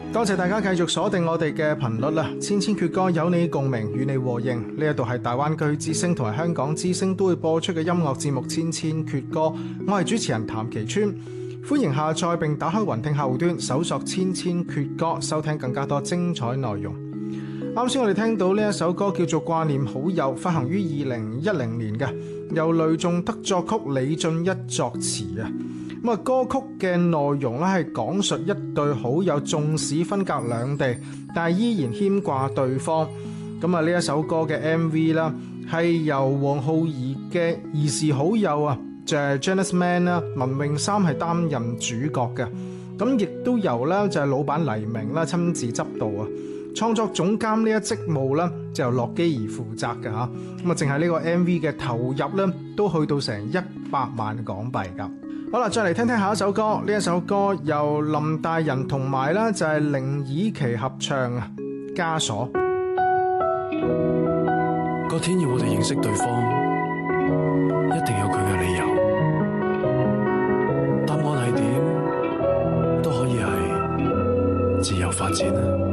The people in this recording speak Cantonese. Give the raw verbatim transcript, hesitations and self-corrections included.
多謝大家繼續鎖定我哋嘅頻率啦，千千闕歌有你共鳴，與你和應。呢一度係大灣區之聲同埋香港之聲都會播出嘅音樂節目《千千闕歌》，我係主持人譚其川，歡迎下載並打開雲聽客戶端，搜索《千千闕歌》，收聽更加多精彩內容。啱先我哋聽到呢一首歌叫做《掛念好友》，發行於二零一零年嘅，由雷頌德作曲，李俊一作詞啊。咁啊，歌曲嘅內容咧係講述一對好友，縱使分隔兩地，但係依然牽掛對方。咁啊，呢一首歌嘅 M V 啦，係由黃浩兒嘅兒時好友啊，就係 Janice Man 啦，文詠珊係擔任主角嘅。咁亦都由咧就係老闆黎明啦親自執導啊。創作總監呢一職務咧就由樂基兒負責嘅嚇。咁啊，淨係呢個 M V 嘅投入咧都去到成一百萬港幣㗎。好啦，再嚟聽聽下一首歌。呢一首歌由林大人同埋咧就係凌以琪合唱啊，《枷鎖》。 個天要我哋認識對方，一定有佢嘅理由。答案係點都可以係自由發展啊。